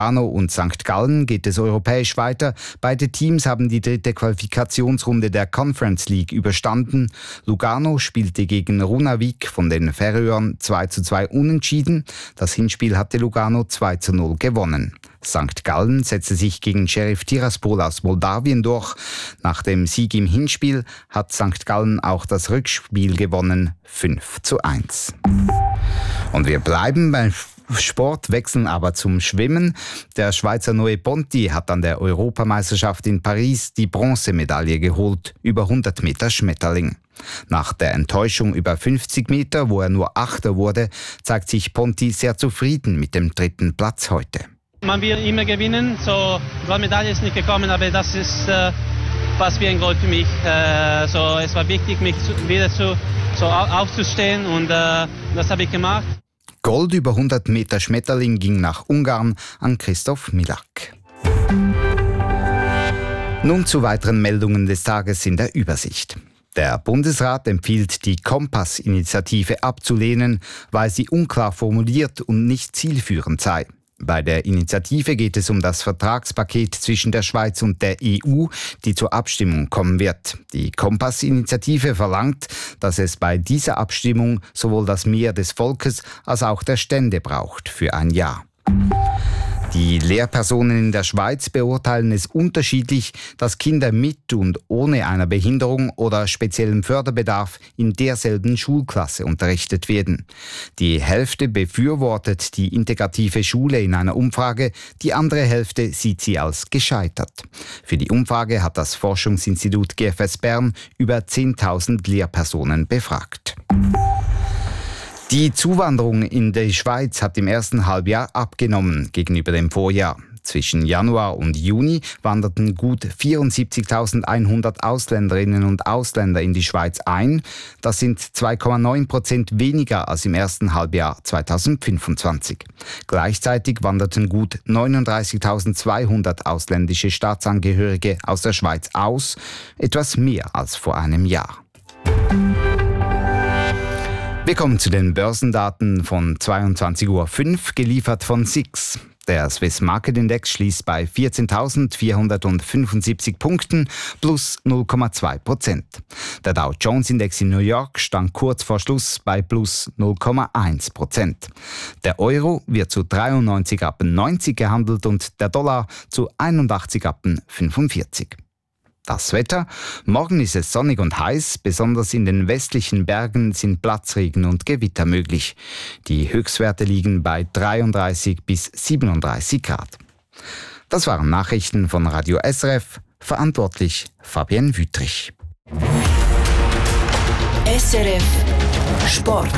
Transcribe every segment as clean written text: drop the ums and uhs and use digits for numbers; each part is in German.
Lugano und St. Gallen geht es europäisch weiter. Beide Teams haben die dritte Qualifikationsrunde der Conference League überstanden. Lugano spielte gegen Runavík von den Färöern 2:2 unentschieden. Das Hinspiel hatte Lugano 2:0 gewonnen. St. Gallen setzte sich gegen Sheriff Tiraspol aus Moldawien durch. Nach dem Sieg im Hinspiel hat St. Gallen auch das Rückspiel gewonnen, 5:1. Und wir bleiben beim Sport, wechseln aber zum Schwimmen. Der Schweizer Noé Ponti hat an der Europameisterschaft in Paris die Bronzemedaille geholt, über 100 Meter Schmetterling. Nach der Enttäuschung über 50 Meter, wo er nur Achter wurde, zeigt sich Ponti sehr zufrieden mit dem dritten Platz heute. Man will immer gewinnen, so Goldmedaille ist nicht gekommen, aber das ist fast wie ein Gold für mich. So es war wichtig, mich wieder aufzustehen und das habe ich gemacht. Gold über 100 Meter Schmetterling ging nach Ungarn an Christoph Milak. Nun zu weiteren Meldungen des Tages in der Übersicht. Der Bundesrat empfiehlt, die Kompass-Initiative abzulehnen, weil sie unklar formuliert und nicht zielführend sei. Bei der Initiative geht es um das Vertragspaket zwischen der Schweiz und der EU, die zur Abstimmung kommen wird. Die Kompass-Initiative verlangt, dass es bei dieser Abstimmung sowohl das Mehr des Volkes als auch der Stände braucht für ein Ja. Die Lehrpersonen in der Schweiz beurteilen es unterschiedlich, dass Kinder mit und ohne einer Behinderung oder speziellem Förderbedarf in derselben Schulklasse unterrichtet werden. Die Hälfte befürwortet die integrative Schule in einer Umfrage, die andere Hälfte sieht sie als gescheitert. Für die Umfrage hat das Forschungsinstitut GFS Bern über 10.000 Lehrpersonen befragt. Die Zuwanderung in die Schweiz hat im ersten Halbjahr abgenommen gegenüber dem Vorjahr. Zwischen Januar und Juni wanderten gut 74.100 Ausländerinnen und Ausländer in die Schweiz ein. Das sind 2,9% weniger als im ersten Halbjahr 2025. Gleichzeitig wanderten gut 39.200 ausländische Staatsangehörige aus der Schweiz aus, etwas mehr als vor einem Jahr. Wir kommen zu den Börsendaten von 22:05 Uhr, geliefert von SIX. Der Swiss Market Index schließt bei 14.475 Punkten plus 0,2%. Der Dow Jones Index in New York stand kurz vor Schluss bei plus 0,1%. Der Euro wird zu 93,90 gehandelt und der Dollar zu 81,45. Das Wetter: Morgen ist es sonnig und heiß, besonders in den westlichen Bergen sind Platzregen und Gewitter möglich. Die Höchstwerte liegen bei 33 bis 37 Grad. Das waren Nachrichten von Radio SRF, verantwortlich Fabienne Wüttrich. SRF Sport.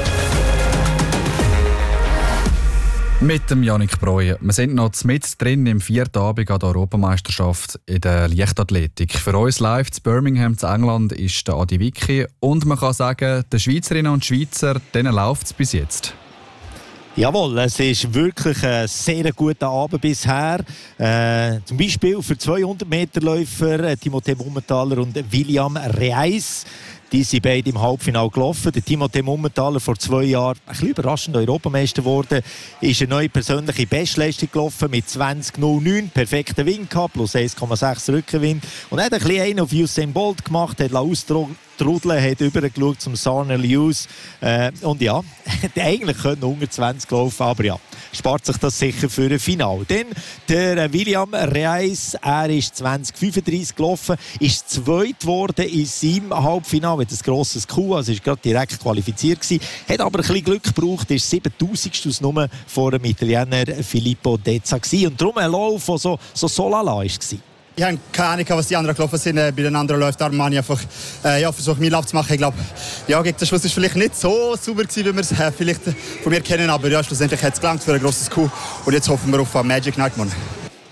Mit dem Yannick Breuer. Wir sind noch mit drin im 4. Abend an der Europameisterschaft in der Leichtathletik. Für uns live zu Birmingham, zu England, ist der Adi Wicki. Und man kann sagen, den Schweizerinnen und Schweizer, denen läuft es bis jetzt. Jawohl, es ist wirklich ein sehr guter Abend bisher. Zum Beispiel für 200-Meter-Läufer Timothée Mummentaler und William Reis. Die sind beide im Halbfinale gelaufen. Der Timothée Mummentaler vor 2 Jahren ein bisschen überraschend Europameister geworden. Ist eine neue persönliche Bestleistung gelaufen mit 20,09. Perfekter Wind gehabt, plus 1,6 Rückenwind. Und er hat ein bisschen einen auf Usain Bolt gemacht, hat austrudeln, hat übergeschaut zum Sarner Lewis. Und ja, eigentlich könnte unter 20 laufen, aber ja, spart sich das sicher für ein Finale. Dann der William Reis, er ist 2035 gelaufen, ist zweit geworden in seinem Halbfinale mit ein grosses Coup, also ist gerade direkt qualifiziert gewesen, hat aber ein bisschen Glück gebraucht, ist 7000 nur vor dem Italiener Filippo Dezza gewesen. Und darum ein Lauf, der so lala war. Ich habe keine Ahnung, was die anderen gelaufen sind. Bei den anderen läuft Armani einfach versucht, meinen Lauf zu machen. Ich glaube, ja, gegen den Schluss war es vielleicht nicht so sauber gewesen, wie wir es vielleicht von mir kennen. Aber ja, schlussendlich hat es gelangt für ein grosses Coup. Und jetzt hoffen wir auf Magic Night, Mann.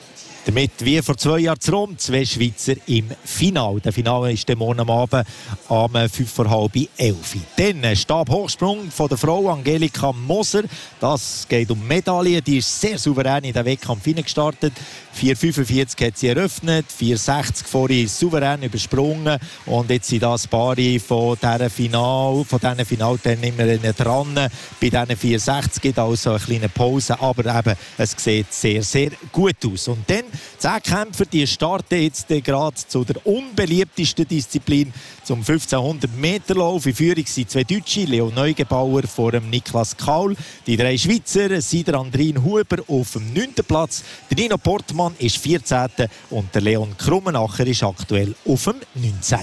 Damit wie vor 2 Jahren zu Rom 2 Schweizer im Finale. Der Finale ist dann morgen am Abend um 11:05. Dann Stabhochsprung von der Frau Angelika Moser. Das geht um Medaillen. Die ist sehr souverän in den Wettkampf hineingestartet. 4:45 hat sie eröffnet, 4:60 vorhin souverän übersprungen. Und jetzt sind das Paare von diesen Finalteilnehmerinnen dran. Bei diesen 4:60 gibt also eine kleine Pause, aber eben, es sieht sehr, sehr gut aus. Und dann 10 Kämpfer, die starten jetzt gerade zu der unbeliebtesten Disziplin, zum 1500 Meter Lauf. In Führung sind 2 Deutsche, Leo Neugebauer vor dem Niklas Kaul. Die 3 Schweizer sind der Andrin Huber auf dem 9. Platz, der Nino Portmann ist 14. und der Leon Krummenacher ist aktuell auf dem 19.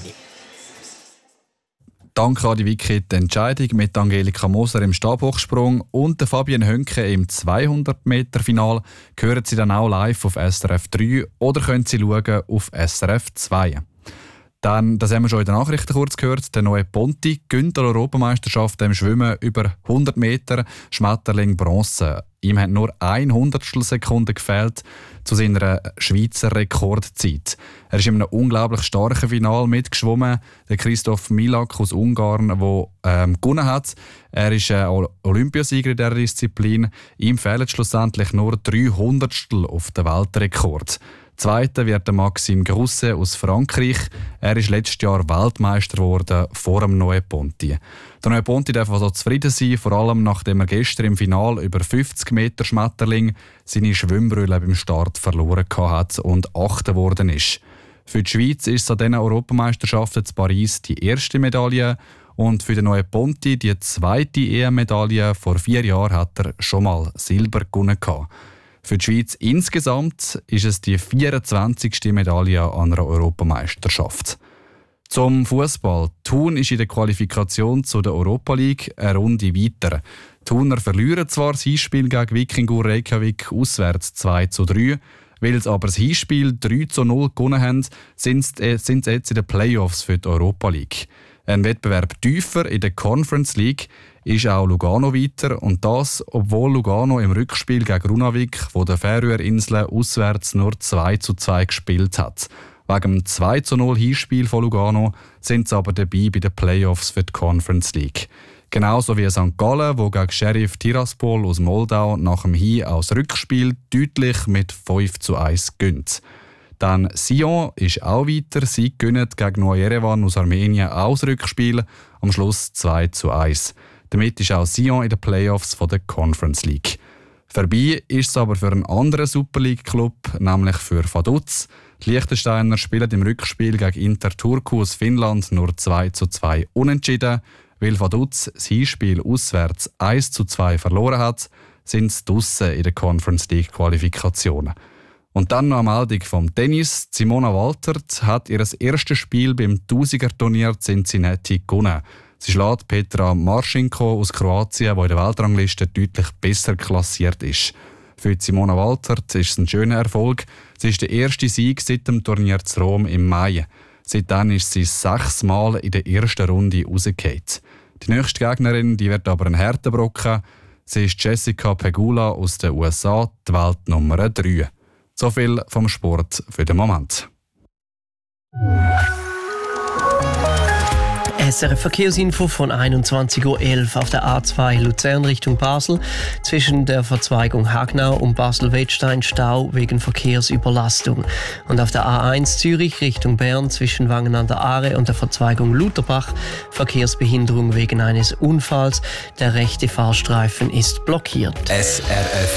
Danke an die Wiki die Entscheidung mit Angelika Moser im Stabhochsprung und der Fabian Hönke im 200-Meter-Final. Hören Sie dann auch live auf SRF 3 oder können Sie schauen auf SRF 2. Dann, das haben wir schon in den Nachrichten kurz gehört, der neue Ponti gönnt an der Europameisterschaft im Schwimmen über 100 Meter Schmetterling Bronze. Ihm hat nur 1/100 Sekunde gefehlt zu seiner Schweizer Rekordzeit. Er ist in einem unglaublich starken Finale mitgeschwommen. Der Christoph Milak aus Ungarn, der gewonnen hat. Er ist Olympiasieger in dieser Disziplin. Ihm fehlen schlussendlich nur 300 auf den Weltrekord. Zweiter wird der Maxime Grousset aus Frankreich. Er ist letztes Jahr Weltmeister geworden vor dem Neue Ponti. Der Neue Ponti darf also zufrieden sein, vor allem nachdem er gestern im Finale über 50 Meter Schmetterling seine Schwimmbrille beim Start verloren hat und 8. geworden ist. Für die Schweiz ist es an diesen Europameisterschaften zu Paris die erste Medaille und für den Neuen Ponti die 2. EM-Medaille. Vor 4 Jahren hat er schon mal Silber gewonnen. Für die Schweiz insgesamt ist es die 24. Medaille an einer Europameisterschaft. Zum Fußball. Thun ist in der Qualifikation zu der Europa League eine Runde weiter. Die Thuner verlieren zwar das Hinspiel gegen Wikingur Reykjavik auswärts 2:3, weil sie aber das Hinspiel 3:0 gewonnen haben, sind sie jetzt in den Playoffs für die Europa League. Ein Wettbewerb tiefer in der Conference League ist auch Lugano weiter und das, obwohl Lugano im Rückspiel gegen Runavik, wo der Färöerinseln auswärts nur 2:2 gespielt hat. Wegen dem 2:0 Hinspiel von Lugano sind sie aber dabei bei den Playoffs für die Conference League. Genauso wie St. Gallen, wo gegen Sheriff Tiraspol aus Moldau nach dem Hin aus Rückspiel deutlich mit 5:1 gönnt. Dann Sion ist auch weiter. Sie gewinnen gegen Neu-Jerewan aus Armenien auch das Rückspiel. Am Schluss 2:1. Damit ist auch Sion in den Playoffs von der Conference League. Vorbei ist es aber für einen anderen Super League-Club, nämlich für Vaduz. Die Liechtensteiner spielen im Rückspiel gegen Inter Turku aus Finnland nur 2:2 unentschieden. Weil Vaduz das Hinspiel auswärts 1:2 verloren hat, sind sie draussen in der Conference League Qualifikationen. Und dann noch eine Meldung vom Tennis. Simona Waltert hat ihr erstes Spiel beim 1000er-Turnier Cincinnati gewonnen. Sie schlägt Petra Marcinko aus Kroatien, die in der Weltrangliste deutlich besser klassiert ist. Für Simona Waltert ist es ein schöner Erfolg. Sie ist der erste Sieg seit dem Turnier zu Rom im Mai. Seitdem ist sie 6 Mal in der ersten Runde rausgefallen. Die nächste Gegnerin die wird aber ein harter Brocken. Sie ist Jessica Pegula aus den USA, die Weltnummer 3. So viel vom Sport für den Moment. SRF Verkehrsinfo von 21:11 Uhr auf der A2 Luzern Richtung Basel. Zwischen der Verzweigung Hagnau und Basel-Wettstein Stau wegen Verkehrsüberlastung. Und auf der A1 Zürich Richtung Bern zwischen Wangen an der Aare und der Verzweigung Lutherbach Verkehrsbehinderung wegen eines Unfalls. Der rechte Fahrstreifen ist blockiert. SRF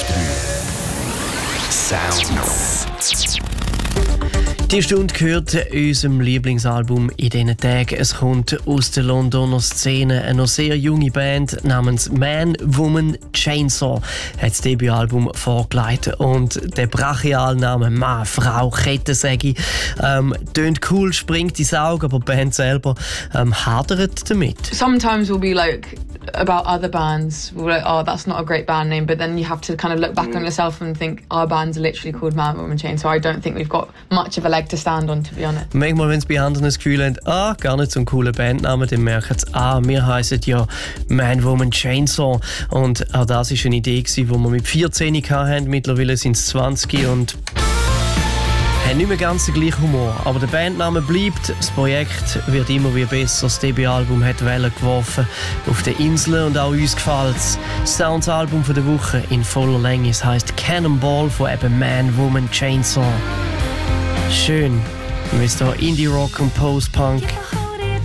3 Sounds. Die Stunde gehört unserem Lieblingsalbum in diesen Tagen. Es kommt aus der Londoner Szene eine noch sehr junge Band namens Man, Woman, Chainsaw hat das Debütalbum vorgelegt. Und der Brachialname Mann, Frau, Kettensäge tönt cool, springt ins Auge, aber die Band selber hadert damit. Sometimes we'll be like about other bands, we're like, oh, that's not a great band name, but then you have to kind of look back on yourself and think our bands are literally called Man, Woman, Chainsaw. I don't think we've got much of a leg to stand on, to be honest. Manchmal, wenn sie bei anderen das Gefühl haben, gar nicht so einen coolen Bandnamen, dann merken sie, wir heissen ja Man, Woman, Chainsaw. Und auch das war eine Idee, die wir mit 14 hatten. Mittlerweile sind es 20 und Haben nicht mehr ganz den gleichen Humor, aber der Bandname bleibt. Das Projekt wird immer wie besser. Das Debütalbum hat Wellen geworfen auf den Inseln und auch uns gefällt es. Das Sounds-Album der Woche in voller Länge. Es heisst Cannonball von eben Man, Woman, Chainsaw. Schön, wie es da Indie-Rock und Post-Punk